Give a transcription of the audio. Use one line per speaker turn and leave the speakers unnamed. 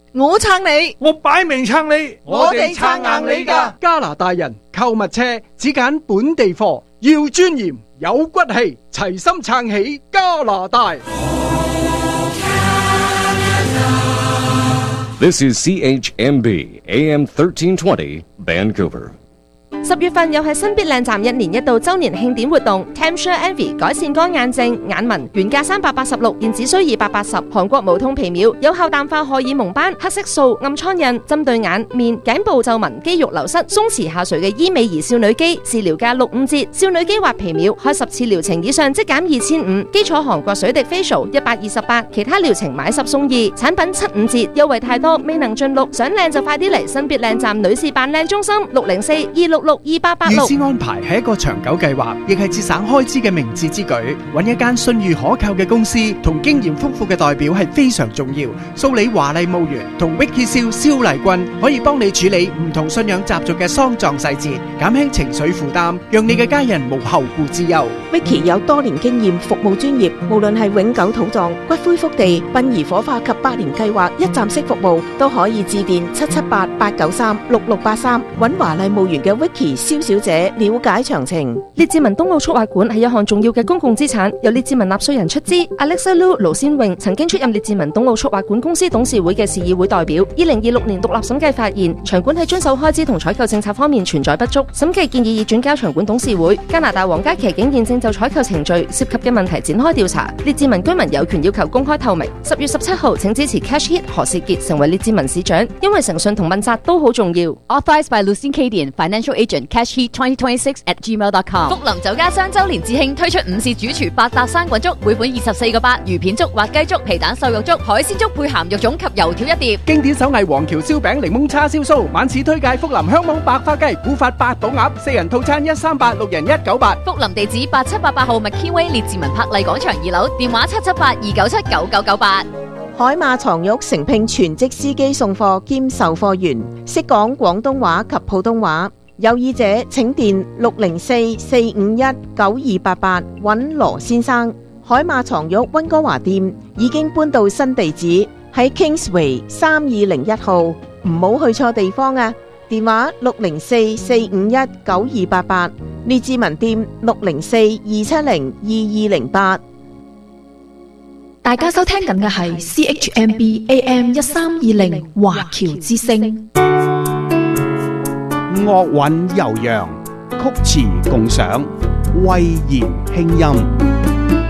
我撐你，
我擺明撐你，
我哋撐硬你㗎。
加拿大人購物車只揀本地貨，要尊嚴有骨氣，齊心撐起加拿大。
This is CHMB AM 1320 Vancouver。
10月份又係新必靚站1年1度周年慶典活動 Tempsure Envy 改善乾眼症眼紋，原價386，現只需280。韓國無痛皮秒有效淡化荷爾蒙斑、黑色素、暗瘡印，針對眼、面、頸部皺紋、肌肉流失、鬆弛下垂嘅醫美兒少女肌，治療價65折。少女肌或皮秒開10次療程以上即減2500，基礎韓國水滴 facial 128，其他療程買10送2，產品75折，優惠太多未能盡錄，想靚就快啲嚟新必靚站女士扮靚中心604-266-2886。
預先安排係一個長久計劃，亦係節省開支嘅明智之舉。揾一間信譽可靠嘅公司同經驗豐富嘅代表係非常重要。蘇里華麗墓園同 Vicky 蕭麗君可以幫你處理唔同信仰習俗嘅喪葬細節，減輕情緒負擔，讓你嘅家人無後顧之憂。
Vicky 有多年經驗，服務專業，無論係永久土葬、骨灰福地、殯儀火化及百年計劃一站式服務，都可以致電778-893-6683，揾華麗墓園嘅 Vicky 蕭小姐了解詳情。
列治文東澳速滑館係一項重要嘅公共資產，由列治文納稅人出資。Alexa Lu 盧先榮曾經出任列治文東澳速滑館公司董事會嘅市議會代表。2026年獨立審計發現，場館喺遵守開支同採購政策方面存在不足，審計建議已轉交場館董事會。加拿大皇家騎警現正就採購程序涉及嘅問題展開調查。列治文居民有權要求公開透明。10月17號，請支持 Cash Hit 何士傑成為列治文市長，因為誠信同問責都好重要。
Authorized by Lucien Cadian, Financial Agent, Cash Heat 2026@gmail.com。福林酒家雙周年致慶推出午市主廚百搭生滾粥，每款24個8，魚片粥、滑雞粥、皮蛋瘦肉粥、海鮮粥配鹹肉粽及油條一碟。
經典手藝黃橋燒餅、檸檬叉燒酥，晚市推介福林香網白花雞、古法八寶鴨，4人套餐138，6人198。
福林地址8788號 McKinway 列治文柏麗廣場2樓，電話778-297-9998。
海馬床褥誠聘全職司機送貨兼售貨員，識講廣東話及普通話。有意者請電604-451-9288揾羅先生。海馬床褥溫哥華店已經搬到新地址喺 Kingsway 3201號，唔好去錯地方啊！電話604-451-9288，列治文店604-270-2208。
大家收聽緊嘅係 CHMB AM 1320華僑之聲。
樂韻悠揚，曲詞共賞，慧言輕音。